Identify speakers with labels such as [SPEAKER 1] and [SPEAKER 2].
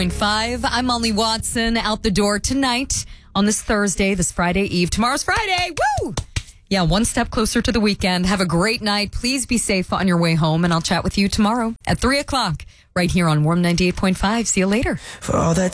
[SPEAKER 1] 5. I'm Molly Watson, out the door tonight on this Thursday, this Friday Eve. Tomorrow's Friday. Woo! Yeah, one step closer to the weekend. Have a great night. Please be safe on your way home, and I'll chat with you tomorrow at 3 o'clock right here on Warm 98.5. See you later.
[SPEAKER 2] For all that